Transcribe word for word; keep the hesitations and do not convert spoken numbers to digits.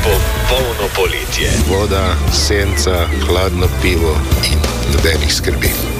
popolno poletje. Voda, senca, hladno pivo in nobenih skrbi.